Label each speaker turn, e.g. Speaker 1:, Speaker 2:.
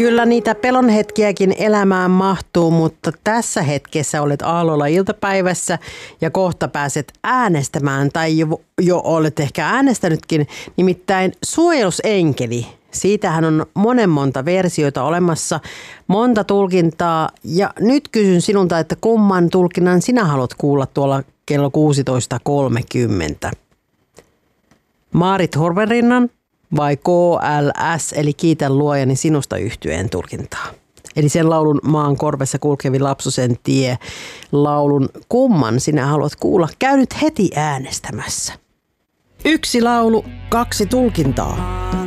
Speaker 1: Kyllä niitä pelon hetkiäkin elämään mahtuu, mutta tässä hetkessä olet aallolla iltapäivässä ja kohta pääset äänestämään tai jo olet ehkä äänestänytkin, nimittäin suojelusenkeli. Siitähän on monta versioita olemassa, monta tulkintaa ja nyt kysyn sinulta, että kumman tulkinnan sinä haluat kuulla tuolla kello 16.30. Maarit Horvenrinnan vai KLS eli Kiitän luojani sinusta -yhtyeen tulkintaa? Eli sen laulun Maan korvessa kulkevi lapsusen tie laulun kumman sinä haluat kuulla? Käy nyt heti äänestämässä. 1 laulu, 2 tulkintaa.